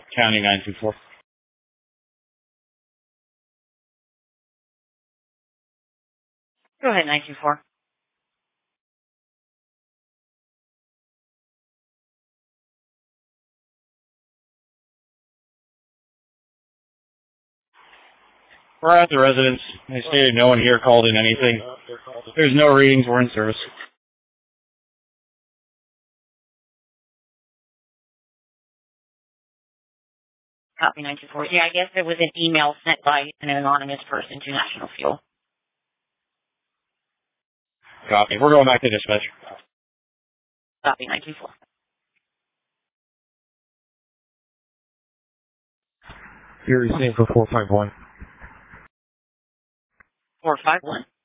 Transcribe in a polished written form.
County 924. Go ahead, 924. We're at the residence. They stated no one here called in anything. There's no readings. We're in service. Copy 924. Yeah, I guess there was an email sent by an anonymous person to National Fuel. Copy. We're going back to dispatch. Copy 924. You're receiving for 451. 451.